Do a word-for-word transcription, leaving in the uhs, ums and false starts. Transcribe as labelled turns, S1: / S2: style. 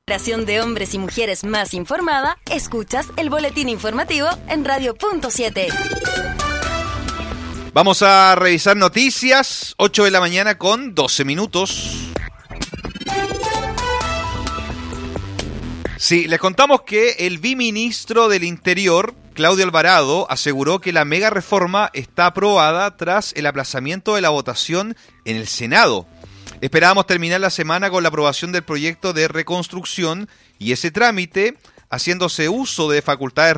S1: Generación de hombres y mujeres más informada, escuchas el boletín informativo en Radio Punto siete.
S2: Vamos a revisar noticias, ocho de la mañana con doce minutos. Sí, les contamos que el viceministro del Interior, Claudio Alvarado, aseguró que la mega reforma está aprobada tras el aplazamiento de la votación en el Senado. Esperábamos terminar la semana con la aprobación del proyecto de reconstrucción y ese trámite, haciéndose uso de facultades